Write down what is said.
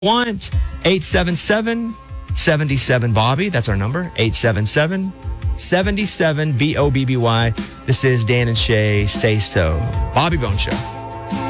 want. 877-77-BOBBY. That's our number. 877-77-BOBBY. This is Dan and Shay Say So. Bobby Bone Show.